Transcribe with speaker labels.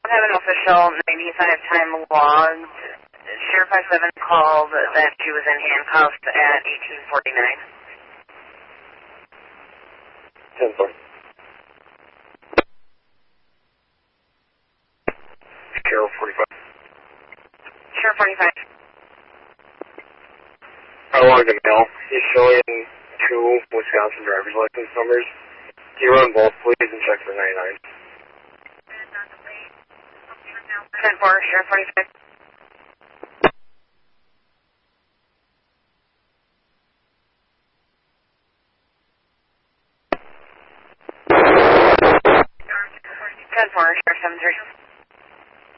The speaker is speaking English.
Speaker 1: have an official 95-time logged. Sheriff 57 called that she was in handcuffs at 1849.
Speaker 2: 10-4. Sheriff 45.
Speaker 1: Sheriff 45.
Speaker 2: I wanted to mail. He's showing 2 Wisconsin driver's license numbers. Can you run both, please, and check for 99?
Speaker 1: 10-4, Sheriff 45. Sheriff 73.